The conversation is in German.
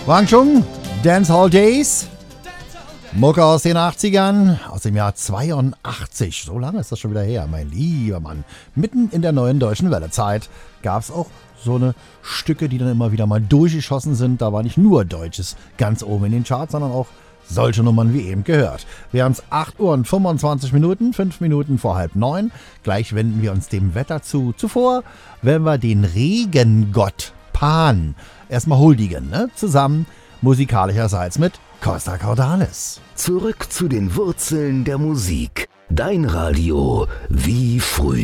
Wang Chung, Dancehall Days. Mucke aus den 80ern, aus dem Jahr 82. So lange ist das schon wieder her, mein lieber Mann. Mitten in der neuen deutschen Wellezeit gab es auch so eine Stücke, die dann immer wieder mal durchgeschossen sind. Da war nicht nur Deutsches ganz oben in den Charts, sondern auch solche Nummern wie eben gehört. Wir haben es 8 Uhr und 25 Minuten, 5 Minuten vor 8:30. Gleich wenden wir uns dem Wetter zu. Zuvor werden wir den Regengott Pan erstmal huldigen, ne? Zusammen musikalischerseits mit Costa Cordalis. Zurück zu den Wurzeln der Musik. Dein Radio wie früher.